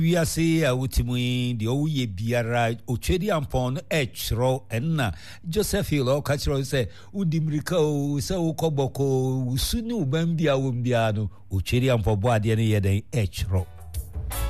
We are say Utimu, the Oye Biara, Ochedi Ampon, Echro, and Joseph Hill, Catcher say, Udimrico, so Koboko, Sunu Bambia Wumbiano, Ochedi Ampon Boadian Echro.